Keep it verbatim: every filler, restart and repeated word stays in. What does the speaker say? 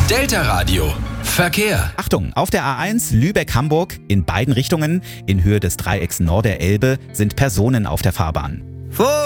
Delta Radio. Verkehr. Achtung, auf der A eins Lübeck-Hamburg in beiden Richtungen in Höhe des Dreiecks Nord der Elbe sind Personen auf der Fahrbahn. Vor